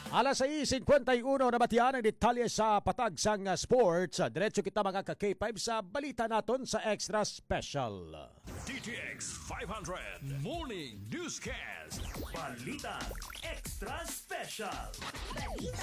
Alas 6:51 na batian ang detalye sa patagsang sports. Diretso kita mga ka-K5 sa balita naton sa Extra Special. DTX 500 Morning Newscast. Balita Extra Special.